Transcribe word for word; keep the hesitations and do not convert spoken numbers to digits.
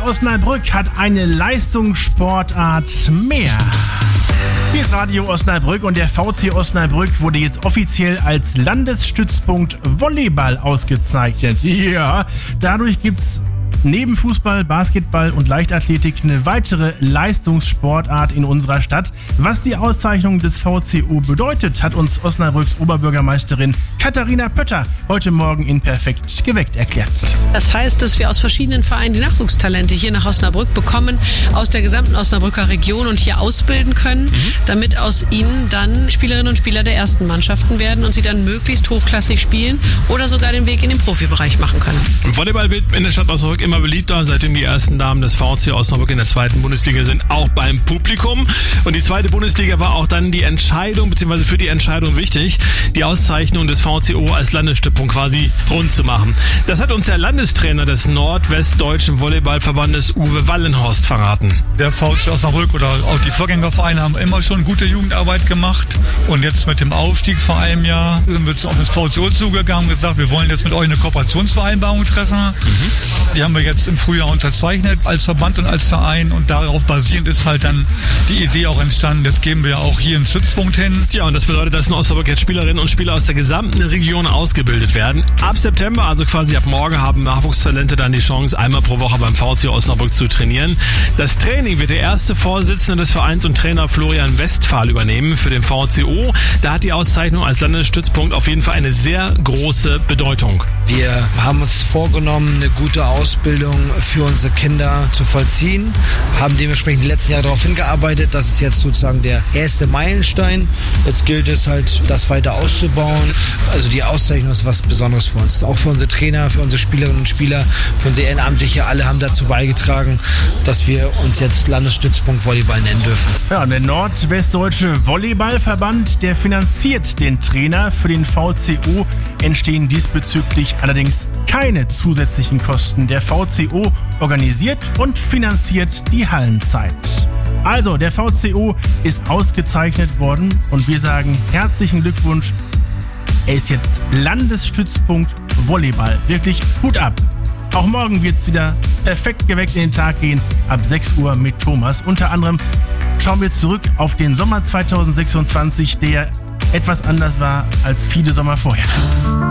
Osnabrück hat eine Leistungssportart mehr. Hier ist Radio Osnabrück und der V C Osnabrück wurde jetzt offiziell als Landesstützpunkt Volleyball ausgezeichnet. Ja, dadurch gibt's neben Fußball, Basketball und Leichtathletik eine weitere Leistungssportart in unserer Stadt. Was die Auszeichnung des V C O bedeutet, hat uns Osnabrücks Oberbürgermeisterin Katharina Pötter heute Morgen in Perfekt geweckt erklärt. Das heißt, dass wir aus verschiedenen Vereinen die Nachwuchstalente hier nach Osnabrück bekommen, aus der gesamten Osnabrücker Region und hier ausbilden können, mhm. damit aus ihnen dann Spielerinnen und Spieler der ersten Mannschaften werden und sie dann möglichst hochklassig spielen oder sogar den Weg in den Profibereich machen können. Volleyball wird in der Stadt Osnabrück immer beliebter, seitdem die ersten Damen des V C Osnabrück in der zweiten Bundesliga sind, auch beim Publikum. Und die zweite Bundesliga war auch dann die Entscheidung, beziehungsweise für die Entscheidung wichtig, die Auszeichnung des V C O als Landesstützpunkt quasi rund zu machen. Das hat uns der Landestrainer des Nordwestdeutschen Volleyballverbandes, Uwe Wallenhorst, verraten. Der V C Osnabrück oder auch die Vorgängervereine haben immer schon gute Jugendarbeit gemacht. Und jetzt mit dem Aufstieg vor einem Jahr sind wir auf das V C O zugegangen und gesagt, wir wollen jetzt mit euch eine Kooperationsvereinbarung treffen. Mhm. Die haben wir jetzt im Frühjahr unterzeichnet als Verband und als Verein und darauf basierend ist halt dann die Idee auch entstanden. Jetzt geben wir auch hier einen Stützpunkt hin. Ja, und das bedeutet, dass in Osnabrück jetzt Spielerinnen und Spieler aus der gesamten Region ausgebildet werden. Ab September, also quasi ab morgen, haben Nachwuchstalente dann die Chance, einmal pro Woche beim V C Osnabrück zu trainieren. Das Training wird der erste Vorsitzende des Vereins und Trainer Florian Westphal übernehmen für den V C O. Da hat die Auszeichnung als Landesstützpunkt auf jeden Fall eine sehr große Bedeutung. Wir haben uns vorgenommen, eine gute Ausbildung für unsere Kinder zu vollziehen, haben dementsprechend die letzten Jahre darauf hingearbeitet. Das ist jetzt sozusagen der erste Meilenstein. Jetzt gilt es halt, das weiter auszubauen. Also die Auszeichnung ist was Besonderes für uns. Auch für unsere Trainer, für unsere Spielerinnen und Spieler, für unsere Ehrenamtliche. Alle haben dazu beigetragen, dass wir uns jetzt Landesstützpunkt Volleyball nennen dürfen. Ja, der Nordwestdeutsche Volleyballverband, der finanziert den Trainer. Für den V C O entstehen diesbezüglich allerdings keine zusätzlichen Kosten. Der V C O organisiert und finanziert die Hallenzeit. Also, der V C O ist ausgezeichnet worden und wir sagen herzlichen Glückwunsch. Er ist jetzt Landesstützpunkt Volleyball. Wirklich Hut ab. Auch morgen wird es wieder perfekt geweckt in den Tag gehen, ab sechs Uhr mit Thomas. Unter anderem schauen wir zurück auf den Sommer zweitausendsechsundzwanzig, der etwas anders war als viele Sommer vorher.